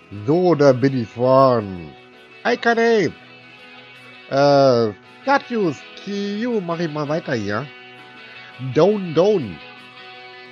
So, da bin ich vorn. Hi, Kadev. Statius, Kiyu, mach ich mal weiter hier. Down.